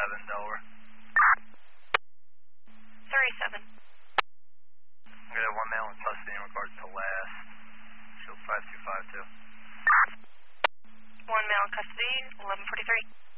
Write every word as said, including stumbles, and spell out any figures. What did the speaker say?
seven, Delaware. thirty-seven. We got one male in custody in regards to last. Shield five two five two. One male in custody, eleven forty-three.